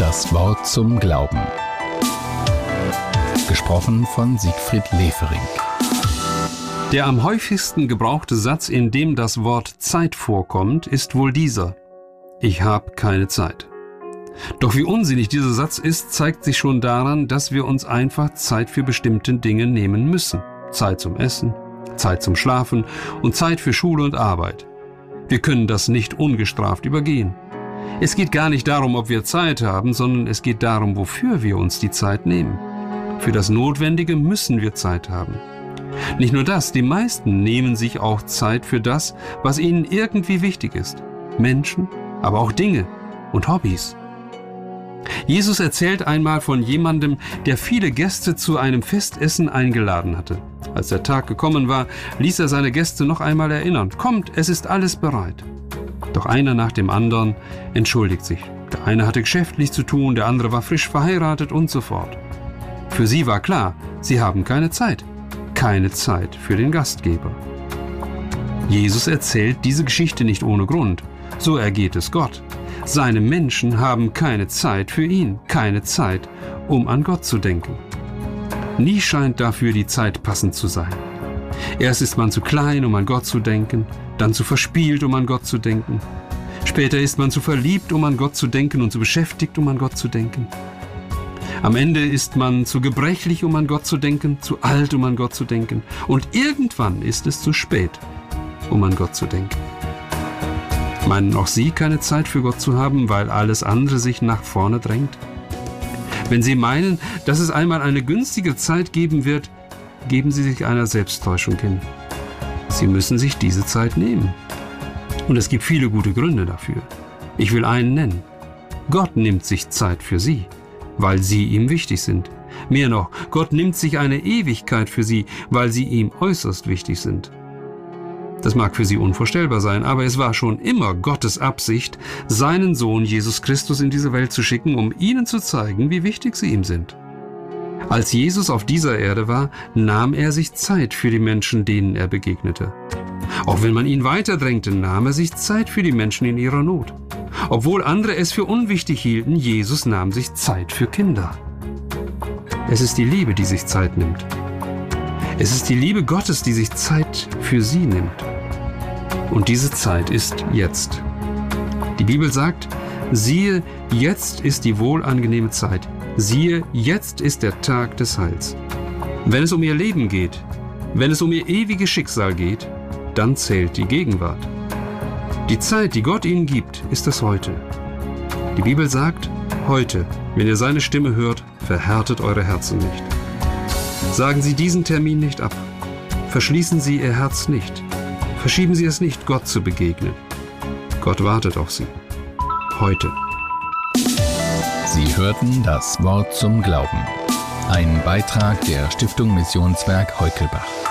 Das Wort zum Glauben. Gesprochen von Siegfried Lefering. Der am häufigsten gebrauchte Satz, in dem das Wort Zeit vorkommt, ist wohl dieser: Ich habe keine Zeit. Doch wie unsinnig dieser Satz ist, zeigt sich schon daran, dass wir uns einfach Zeit für bestimmte Dinge nehmen müssen. Zeit zum Essen, Zeit zum Schlafen und Zeit für Schule und Arbeit. Wir können das nicht ungestraft übergehen. Es geht gar nicht darum, ob wir Zeit haben, sondern es geht darum, wofür wir uns die Zeit nehmen. Für das Notwendige müssen wir Zeit haben. Nicht nur das, die meisten nehmen sich auch Zeit für das, was ihnen irgendwie wichtig ist. Menschen, aber auch Dinge und Hobbys. Jesus erzählt einmal von jemandem, der viele Gäste zu einem Festessen eingeladen hatte. Als der Tag gekommen war, ließ er seine Gäste noch einmal erinnern: Kommt, es ist alles bereit. Doch einer nach dem anderen entschuldigt sich. Der eine hatte geschäftlich zu tun, der andere war frisch verheiratet und so fort. Für sie war klar, sie haben keine Zeit. Keine Zeit für den Gastgeber. Jesus erzählt diese Geschichte nicht ohne Grund. So ergeht es Gott. Seine Menschen haben keine Zeit für ihn, keine Zeit, um an Gott zu denken. Nie scheint dafür die Zeit passend zu sein. Erst ist man zu klein, um an Gott zu denken, dann zu verspielt, um an Gott zu denken. Später ist man zu verliebt, um an Gott zu denken, und zu beschäftigt, um an Gott zu denken. Am Ende ist man zu gebrechlich, um an Gott zu denken, zu alt, um an Gott zu denken. Und irgendwann ist es zu spät, um an Gott zu denken. Meinen auch Sie keine Zeit für Gott zu haben, weil alles andere sich nach vorne drängt? Wenn Sie meinen, dass es einmal eine günstige Zeit geben wird, geben Sie sich einer Selbsttäuschung hin. Sie müssen sich diese Zeit nehmen. Und es gibt viele gute Gründe dafür. Ich will einen nennen. Gott nimmt sich Zeit für Sie, weil Sie ihm wichtig sind. Mehr noch, Gott nimmt sich eine Ewigkeit für Sie, weil Sie ihm äußerst wichtig sind. Das mag für Sie unvorstellbar sein, aber es war schon immer Gottes Absicht, seinen Sohn Jesus Christus in diese Welt zu schicken, um Ihnen zu zeigen, wie wichtig Sie ihm sind. Als Jesus auf dieser Erde war, nahm er sich Zeit für die Menschen, denen er begegnete. Auch wenn man ihn weiterdrängte, nahm er sich Zeit für die Menschen in ihrer Not. Obwohl andere es für unwichtig hielten, Jesus nahm sich Zeit für Kinder. Es ist die Liebe, die sich Zeit nimmt. Es ist die Liebe Gottes, die sich Zeit für sie nimmt. Und diese Zeit ist jetzt. Die Bibel sagt: Siehe, jetzt ist die wohlangenehme Zeit. Siehe, jetzt ist der Tag des Heils. Wenn es um ihr Leben geht, wenn es um ihr ewiges Schicksal geht, dann zählt die Gegenwart. Die Zeit, die Gott ihnen gibt, ist das Heute. Die Bibel sagt: Heute, wenn ihr seine Stimme hört, verhärtet eure Herzen nicht. Sagen Sie diesen Termin nicht ab. Verschließen Sie Ihr Herz nicht. Verschieben Sie es nicht, Gott zu begegnen. Gott wartet auf Sie. Heute. Sie hörten das Wort zum Glauben. Ein Beitrag der Stiftung Missionswerk Heukelbach.